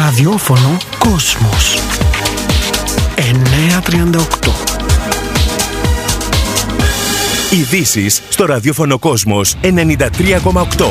Ραδιόφωνο Κόσμος 938. Ειδήσεις στο ραδιόφωνο Κόσμος 93,8.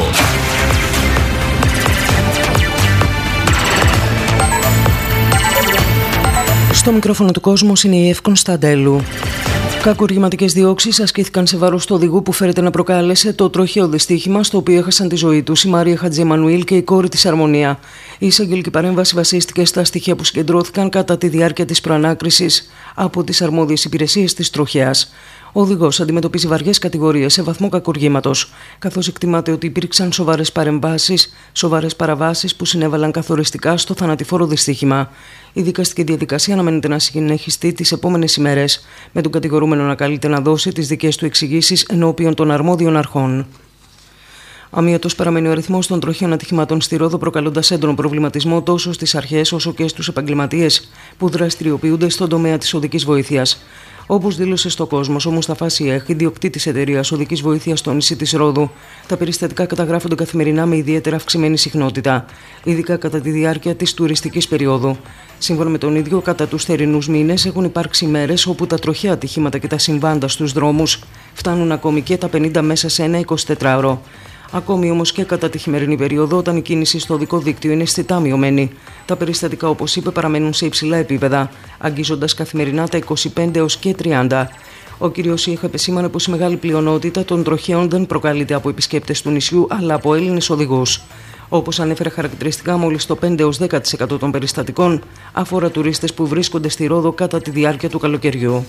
Στο μικρόφωνο του Κόσμου είναι η Εύκον Σταντέλου. Κακουργηματικές διώξεις ασκήθηκαν σε βάρος του οδηγού που φέρεται να προκάλεσε το τροχαίο δυστύχημα στο οποίο έχασαν τη ζωή τους η Μαρία Χατζιεμανουήλ και η κόρη της Αρμονία. Η εισαγγελική παρέμβαση βασίστηκε στα στοιχεία που συγκεντρώθηκαν κατά τη διάρκεια της προανάκρισης από τις αρμόδιες υπηρεσίες της τροχέας. Ο οδηγός αντιμετωπίζει βαριές κατηγορίες σε βαθμό κακουργήματος, καθώς εκτιμάται ότι υπήρξαν σοβαρές παραβάσεις που συνέβαλαν καθοριστικά στο θανατηφόρο δυστύχημα. Η δικαστική διαδικασία αναμένεται να συνεχιστεί τις επόμενες ημέρες, με τον κατηγορούμενο να καλείται να δώσει τις δικές του εξηγήσεις ενώπιον των αρμόδιων αρχών. Αμύωτος παραμένει ο αριθμός των τροχαίων ατυχημάτων στη Ρόδο, προκαλώντας έντονο προβληματισμό τόσο στις αρχές όσο και στους επαγγελματίες που δραστηριοποιούνται στον τομέα της οδικής βοήθειας. Όπως δήλωσε στο Κόσμος ο Μουσταφά Σιέχ, ιδιοκτήτης εταιρείας οδικής βοήθειας στο νησί της Ρόδου, τα περιστατικά καταγράφονται καθημερινά με ιδιαίτερα αυξημένη συχνότητα, ειδικά κατά τη διάρκεια της τουριστικής περίοδου. Σύμφωνα με τον ίδιο, κατά τους θερινούς μήνες έχουν υπάρξει ημέρες όπου τα τροχαία ατυχήματα και τα συμβάντα στους δρόμους φτάνουν ακόμη και τα 50 μέσα σε ένα 24ωρο. Ακόμη όμως και κατά τη χειμερινή περίοδο, όταν η κίνηση στο οδικό δίκτυο είναι αισθητά μειωμένη, τα περιστατικά, όπως είπε, παραμένουν σε υψηλά επίπεδα, αγγίζοντας καθημερινά τα 25 έως και 30. Ο κ. Σιέχ επεσήμανε πως η μεγάλη πλειονότητα των τροχαίων δεν προκαλείται από επισκέπτες του νησιού, αλλά από Έλληνες οδηγούς. Όπως ανέφερε χαρακτηριστικά, μόλις το 5 έως 10% των περιστατικών αφορά τουρίστες που βρίσκονται στη Ρόδο κατά τη διάρκεια του καλοκαιριού.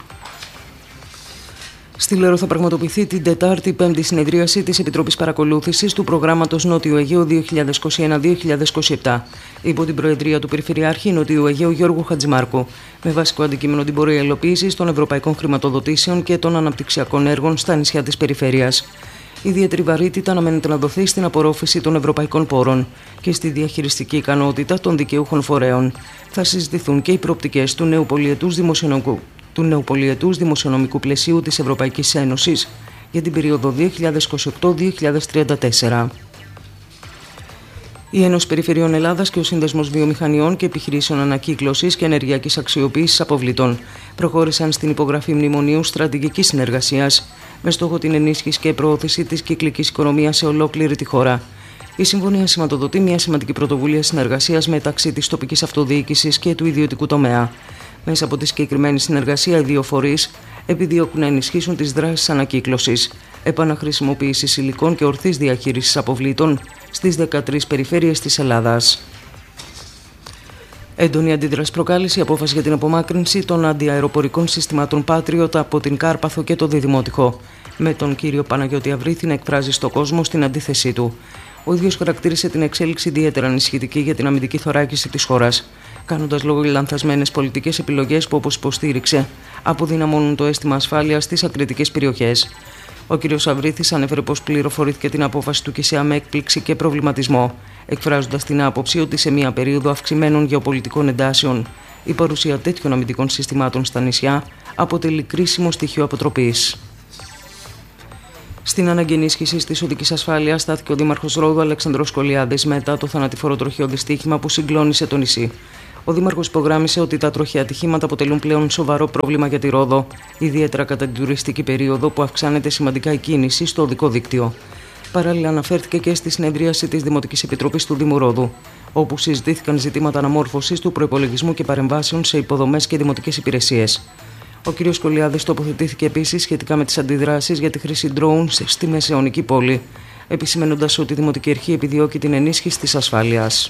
Στη Λέρο θα πραγματοποιηθεί την Τετάρτη πέμπτη συνεδρίαση της Επιτροπής Παρακολούθησης του Προγράμματος Νότιο Αιγαίου 2021-2027 υπό την Προεδρία του Περιφερειάρχη Νότιου Αιγαίου Γιώργου Χατζημάρκου, με βασικό αντικείμενο την πορεία υλοποίησης των ευρωπαϊκών χρηματοδοτήσεων και των αναπτυξιακών έργων στα νησιά της περιφέρειας. Ιδιαίτερη βαρύτητα αναμένεται να δοθεί στην απορρόφηση των ευρωπαϊκών πόρων και στη διαχειριστική ικανότητα των δικαιούχων φορέων. Θα συζητηθούν και οι προοπτικές του νέου πολυετούς δημοσιονομικού πλαισίου της Ευρωπαϊκής Ένωσης για την περίοδο 2028-2034. Η Ένωση Περιφερειών Ελλάδας και ο Σύνδεσμος Βιομηχανιών και Επιχειρήσεων Ανακύκλωσης και Ενεργειακής Αξιοποίησης Αποβλήτων προχώρησαν στην υπογραφή μνημονίου στρατηγικής συνεργασίας με στόχο την ενίσχυση και προώθηση της κυκλικής οικονομίας σε ολόκληρη τη χώρα. Η συμφωνία σηματοδοτεί μια σημαντική πρωτοβουλία συνεργασίας μεταξύ της τοπικής αυτοδιοίκησης και του ιδιωτικού τομέα. Μέσα από τη συγκεκριμένη συνεργασία, οι δύο φορείς επιδιώκουν να ενισχύσουν τις δράσεις ανακύκλωσης, επαναχρησιμοποίησης υλικών και ορθής διαχείρισης αποβλήτων στις 13 περιφέρειες της Ελλάδας. Έντονη αντίδραση προκάλεσε η απόφαση για την απομάκρυνση των αντιαεροπορικών συστημάτων Patriot από την Κάρπαθο και το Διδημότυχο, με τον κύριο Παναγιώτη Αβρίθη να εκφράζει στο κόσμο στην αντίθεσή του. Ο ίδιος χαρακτήρισε την εξέλιξη ιδιαίτερα ανησυχητική για την αμυντική θωράκιση της χώρας, κάνοντας λόγο για λανθασμένες πολιτικές επιλογές που, όπως υποστήριξε, αποδυναμώνουν το αίσθημα ασφάλειας στις ακριτικές περιοχές. Ο κ. Αβρίθης ανέφερε πως πληροφορήθηκε την απόφαση του ΚΙΣΕΑ με έκπληξη και προβληματισμό, εκφράζοντας την άποψη ότι σε μια περίοδο αυξημένων γεωπολιτικών εντάσεων η παρουσία τέτοιων αμυντικών συστημάτων στα νησιά αποτελεί κρίσιμο στοιχείο αποτροπής. Στην ανάγκη ενίσχυσης της οδικής ασφάλειας στάθηκε ο Δήμαρχος Ρόδου Αλέξανδρος Κολιάδης μετά το θανατηφόρο τροχαίο δυστύχημα που συγκλώνησε το νησί. Ο Δήμαρχος υπογράμμισε ότι τα τροχαία ατυχήματα αποτελούν πλέον σοβαρό πρόβλημα για τη Ρόδο, ιδιαίτερα κατά την τουριστική περίοδο που αυξάνεται σημαντικά η κίνηση στο οδικό δίκτυο. Παράλληλα, αναφέρθηκε και στη συνεδρίαση της Δημοτικής Επιτροπής του Δήμου Ρόδου, όπου συζητήθηκαν ζητήματα αναμόρφωσης του προϋπολογισμού και παρεμβάσεων σε υποδομές και δημοτικές υπηρεσίες. Ο κ. Κολιάδης τοποθετήθηκε επίσης σχετικά με τις αντιδράσεις για τη χρήση drones στη Μεσαιωνική πόλη, επισημαίνοντας ότι η Δημοτική Αρχή επιδιώκει την ενίσχυση της ασφάλειας.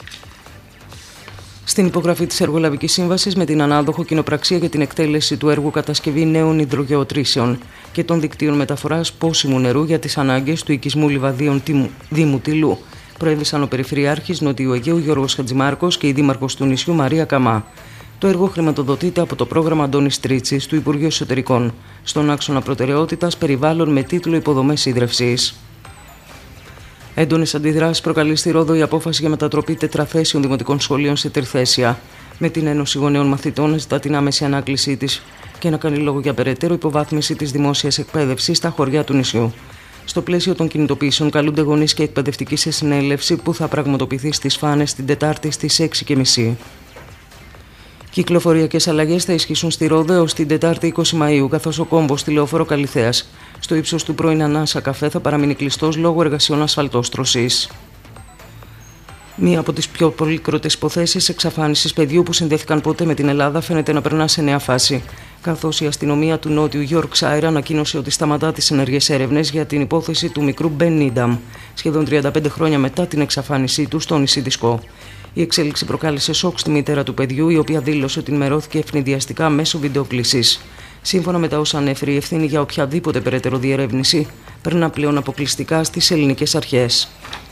Στην υπογραφή της Εργολαβικής Σύμβασης με την ανάδοχο κοινοπραξία για την εκτέλεση του έργου κατασκευή νέων υδρογεωτρήσεων και των δικτύων μεταφοράς πόσιμου νερού για τις ανάγκες του οικισμού λιβαδίων Δήμου Τιλού, προέβησαν ο Περιφερειάρχης Νοτιού Αιγαίου Γιώργος Χατζημάρκος και η Δήμαρχος του νησιού Μαρία Καμά. Το έργο χρηματοδοτείται από το πρόγραμμα Αντώνης Τρίτσης του Υπουργείου Εσωτερικών, στον άξονα προτεραιότητας περιβάλλον με τίτλο Υποδομές ίδρευσης. Έντονες αντιδράσεις προκαλεί στη Ρόδο η απόφαση για μετατροπή τετραθέσιων δημοτικών σχολείων σε τριθέσια, με την Ένωση Γονέων Μαθητών να ζητά την άμεση ανάκλησή της και να κάνει λόγο για περαιτέρω υποβάθμιση της δημόσιας εκπαίδευσης στα χωριά του νησιού. Στο πλαίσιο των κινητοποιήσεων, καλούνται γονείς και εκπαιδευτικοί σε συνέλευση που θα πραγματοποιηθεί στις Φάνες την Τετάρτη στις 6:30. Κυκλοφοριακές αλλαγές θα ισχύσουν στη Ρόδο έως την Τετάρτη 20 Μαΐου, καθώς ο κόμβος στη Λεωφόρο Καλιθέας στο ύψος του πρώην Ανάσα Καφέ θα παραμείνει κλειστός λόγω εργασιών ασφαλτόστρωσης. Μία από τις πιο πολύκροτες υποθέσεις εξαφάνισης παιδιού που συνδέθηκαν ποτέ με την Ελλάδα φαίνεται να περνά σε νέα φάση, καθώς η αστυνομία του Νότιου Yorkshire ανακοίνωσε ότι σταματά τις ενεργές έρευνες για την υπόθεση του μικρού Ben Needham, σχεδόν 35 χρόνια μετά την εξαφάνισή του στο νησί Δισκό. Η εξέλιξη προκάλεσε σοκ στη μητέρα του παιδιού, η οποία δήλωσε ότι ενημερώθηκε ευνηδιαστικά μέσω βιντεοκλήσης. Σύμφωνα με τα όσα ανέφερε, η ευθύνη για οποιαδήποτε περαιτέρω διερεύνηση περνά πλέον αποκλειστικά στις ελληνικές αρχές.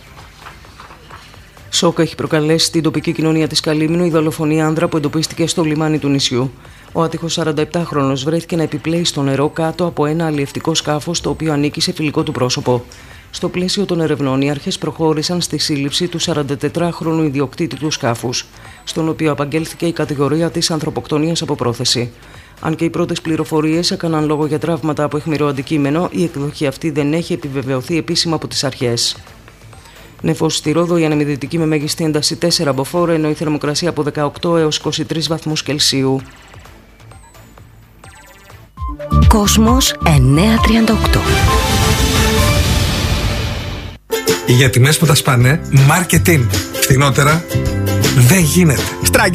Σοκ έχει προκαλέσει στην τοπική κοινωνία της Καλύμνου η δολοφονία άνδρα που εντοπίστηκε στο λιμάνι του νησιού. Ο άτυχος 47χρονος βρέθηκε να επιπλέει στο νερό κάτω από ένα αλλιευτικό σκάφος το οποίο ανήκει σε φιλικό του πρόσωπο. Στο πλαίσιο των ερευνών, οι αρχές προχώρησαν στη σύλληψη του 44χρονου ιδιοκτήτη του σκάφους, στον οποίο απαγγέλθηκε η κατηγορία της ανθρωποκτονίας από πρόθεση. Αν και οι πρώτες πληροφορίες έκαναν λόγο για τραύματα από αιχμηρό αντικείμενο, η εκδοχή αυτή δεν έχει επιβεβαιωθεί επίσημα από τις αρχές. Νεφός στη Ρόδο, η ανεμιδυτική με μέγιστη ένταση 4 μποφόρ, ενώ η θερμοκρασία από 18 έως 23 βαθμούς Κελσίου. Κόσμος 938. Για τιμές που τα σπάνε, marketing. Φθηνότερα δεν γίνεται.